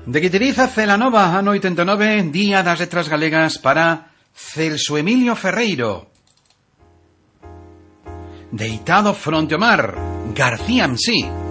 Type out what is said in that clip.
De Guitiriza Celanova, ano 89, Día das Letras Galegas para Celso Emilio Ferreiro. Deitado fronte ao mar, García Msí.